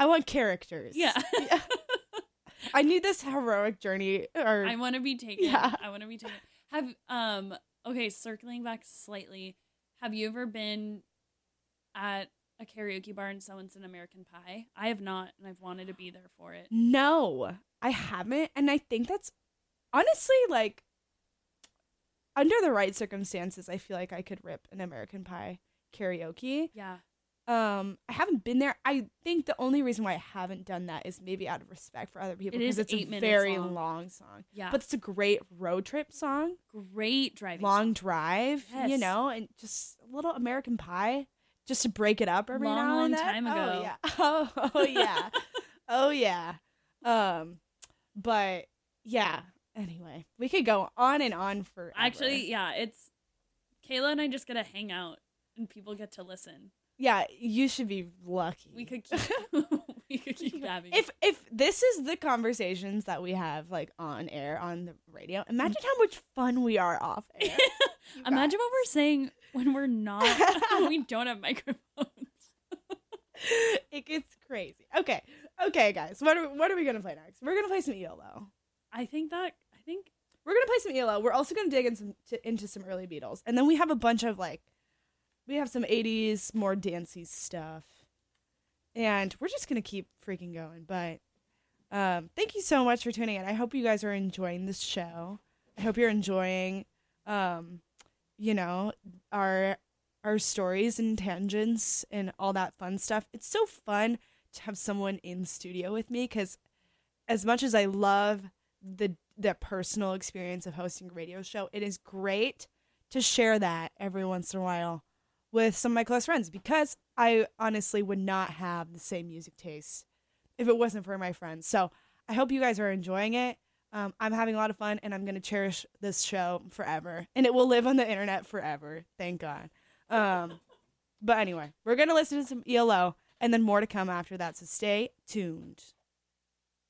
I want characters. Yeah. I need this heroic journey. Or I want to be taken. Yeah. I want to be taken. Okay, circling back slightly, have you ever been at a karaoke bar and someone said American Pie? I have not, and I've wanted to be there for it. No, I haven't. And I think that's honestly like under the right circumstances, I feel like I could rip an American Pie karaoke. Yeah. I haven't been there. I think the only reason why I haven't done that is maybe out of respect for other people, because it's a very long song. Yeah. But it's a great road trip song. Great driving Long song. drive, Yes. you know, and just a little American Pie just to break it up every Long, now long and then. time ago. Oh, yeah. Oh, yeah. Oh, yeah. But yeah, anyway, we could go on and on forever. Actually, yeah, it's Kayla and I just gotta hang out and people get to listen. Yeah, you should be lucky. We could keep we could keep having If this is the conversations that we have like on air on the radio, imagine how much fun we are off air. Imagine what we're saying when we're not when we don't have microphones. It gets crazy. Okay, guys, what are we gonna play next? We're gonna play some ELO. I think We're gonna play some ELO. We're also gonna dig into some early Beatles, and then we have a bunch of we have some 80s more dancey stuff, and we're just gonna keep freaking going. But thank you so much for tuning in. I hope you guys are enjoying this show. I hope you're enjoying our stories and tangents and all that fun stuff. It's so fun to have someone in studio with me, because as much as I love the personal experience of hosting a radio show, it is great to share that every once in a while with some of my close friends, because I honestly would not have the same music taste if it wasn't for my friends. So I hope you guys are enjoying it. I'm having a lot of fun, and I'm going to cherish this show forever, and it will live on the internet forever. Thank God. But anyway, we're going to listen to some ELO, and then more to come after that. So stay tuned.